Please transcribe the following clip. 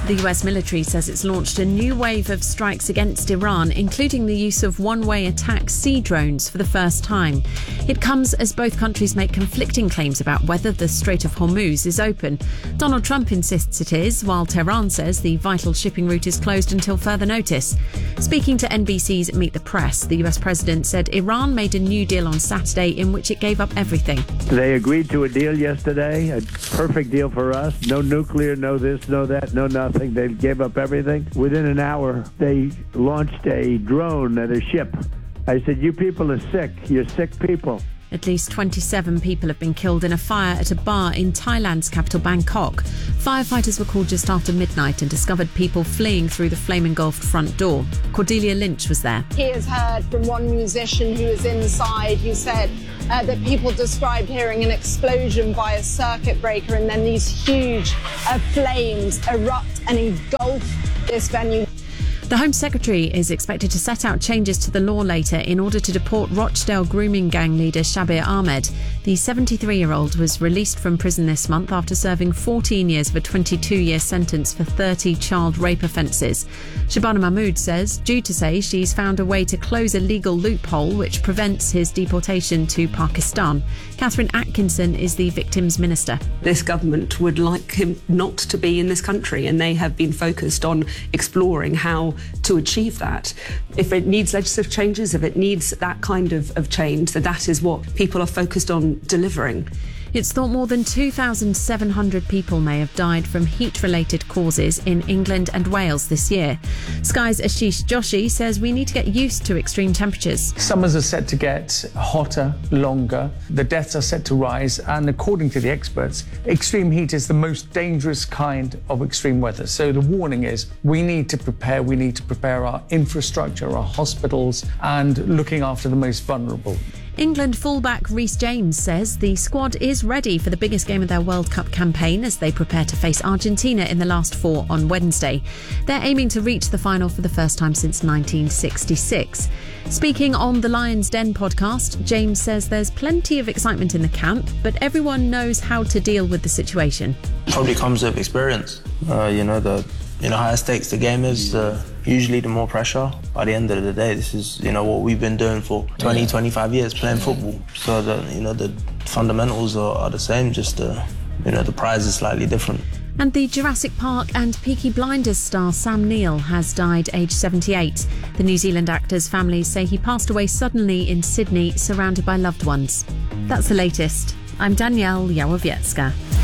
The US military says it's launched a new wave of strikes against Iran, including the use of one-way attack sea drones for the first time. It comes as both countries make conflicting claims about whether the Strait of Hormuz is open. Donald Trump insists it is, while Tehran says the vital shipping route is closed until further notice. Speaking to NBC's Meet the Press, the US president said Iran made a new deal on Saturday in which it gave up everything. They agreed to a deal yesterday, a perfect deal for us. No nuclear, no this, no that, no nothing. They gave up everything. Within an hour, they launched a drone at a ship. I said, you people are sick. You're sick people. At least 27 people have been killed in a fire at a bar in Thailand's capital, Bangkok. Firefighters were called just after midnight and discovered people fleeing through the flame-engulfed front door. Cordelia Lynch was there. He has heard from one musician who was inside who said that people described hearing an explosion by a circuit breaker and then these huge flames erupt and engulf this venue. The Home Secretary is expected to set out changes to the law later in order to deport Rochdale grooming gang leader Shabir Ahmed. The 73-year-old was released from prison this month after serving 14 years of a 22-year sentence for 30 child rape offences. Shabana Mahmood says, due to say she's found a way to close a legal loophole which prevents his deportation to Pakistan. Catherine Atkinson is the victim's minister. This government would like him not to be in this country, and they have been focused on exploring how to achieve that. If it needs legislative changes, if it needs that kind of change, then that is what people are focused on delivering. It's thought more than 2,700 people may have died from heat-related causes in England and Wales this year. Sky's Ashish Joshi says we need to get used to extreme temperatures. Summers are set to get hotter, longer. The deaths are set to rise. And according to the experts, extreme heat is the most dangerous kind of extreme weather. So the warning is we need to prepare. We need to prepare our infrastructure, our hospitals, and looking after the most vulnerable. England fullback Reece James says the squad is ready for the biggest game of their World Cup campaign as they prepare to face Argentina in the last four on Wednesday. They're aiming to reach the final for the first time since 1966. Speaking on the Lion's Den podcast, James says there's plenty of excitement in the camp, but everyone knows how to deal with the situation. Probably comes with experience. The higher stakes the game is, usually the more pressure. By the end of the day, this is, what we've been doing for 20, 25 years, playing football. So, the fundamentals are the same, just, the prize is slightly different. And the Jurassic Park and Peaky Blinders star Sam Neill has died aged 78. The New Zealand actor's families say he passed away suddenly in Sydney, surrounded by loved ones. That's the latest. I'm Danielle Yawowiecka.